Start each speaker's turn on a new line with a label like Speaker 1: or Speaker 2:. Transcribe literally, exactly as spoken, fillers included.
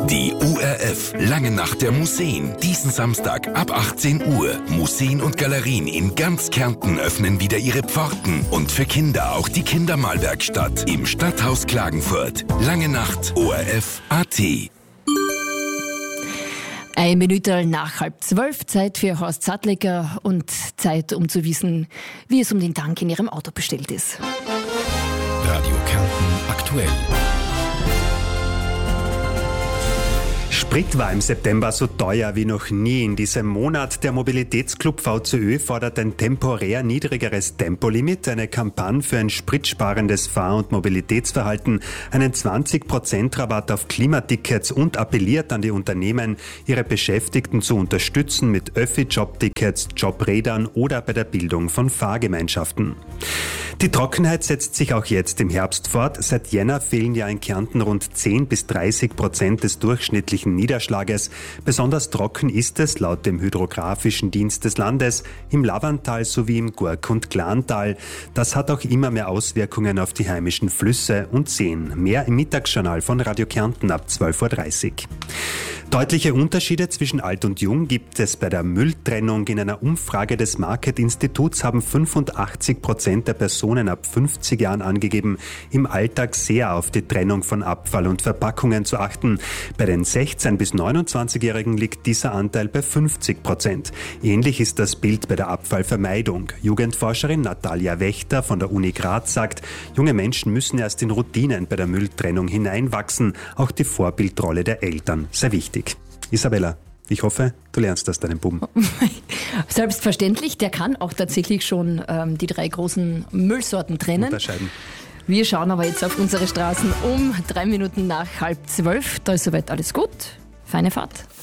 Speaker 1: Die U R F Lange Nacht der Museen. Diesen Samstag ab achtzehn Uhr. Museen und Galerien in ganz Kärnten öffnen wieder ihre Pforten. Und für Kinder auch die Kindermalwerkstatt im Stadthaus Klagenfurt. Lange Nacht, O R F Punkt A T.
Speaker 2: Eine Minute nach halb zwölf, Zeit für Horst Sattlecker und Zeit, um zu wissen, wie es um den Tank in Ihrem Auto bestellt ist.
Speaker 1: Radio Kärnten aktuell.
Speaker 3: Sprit war im September so teuer wie noch nie in diesem Monat. Der Mobilitätsclub V Z Ö fordert ein temporär niedrigeres Tempolimit, eine Kampagne für ein spritsparendes Fahr- und Mobilitätsverhalten, einen zwanzig Prozent Rabatt auf Klimatickets und appelliert an die Unternehmen, ihre Beschäftigten zu unterstützen mit Öffi-Jobtickets, Jobrädern oder bei der Bildung von Fahrgemeinschaften. Die Trockenheit setzt sich auch jetzt im Herbst fort. Seit Jänner fehlen ja in Kärnten rund zehn bis dreißig Prozent des durchschnittlichen Niederschlages. Besonders trocken ist es laut dem Hydrographischen Dienst des Landes im Lavantal sowie im Gurk- und Glantal. Das hat auch immer mehr Auswirkungen auf die heimischen Flüsse und Seen. Mehr im Mittagsjournal von Radio Kärnten ab zwölf Uhr dreißig. Deutliche Unterschiede zwischen alt und jung gibt es bei der Mülltrennung. In einer Umfrage des Market-Instituts haben fünfundachtzig Prozent der Personen ab fünfzig Jahren angegeben, im Alltag sehr auf die Trennung von Abfall und Verpackungen zu achten. Bei den sechzehn- bis neunundzwanzigjährigen liegt dieser Anteil bei fünfzig Prozent. Ähnlich ist das Bild bei der Abfallvermeidung. Jugendforscherin Natalia Wächter von der Uni Graz sagt, junge Menschen müssen erst in Routinen bei der Mülltrennung hineinwachsen. Auch die Vorbildrolle der Eltern sei wichtig. Isabella, ich hoffe, du lernst das deinem Buben.
Speaker 2: Selbstverständlich, der kann auch tatsächlich schon ähm, die drei großen Müllsorten trennen.
Speaker 3: Unterscheiden.
Speaker 2: Wir schauen aber jetzt auf unsere Straßen um drei Minuten nach halb zwölf. Da ist soweit alles gut. Feine Fahrt.